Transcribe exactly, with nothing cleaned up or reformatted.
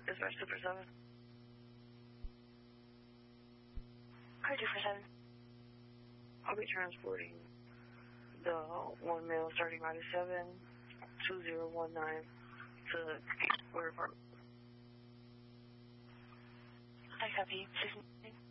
Dispatch two for seven. Car two for seven. I'll be transporting the one male starting by seven two zero one nine to the Square Apartment. I copy.